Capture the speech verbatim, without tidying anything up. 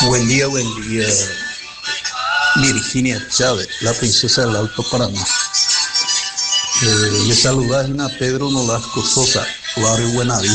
Buen día, buen día. Virginia Chávez, la princesa del Alto Paraná. Eh, le saluda a Pedro Nolasco Sosa, barrio Buenavista.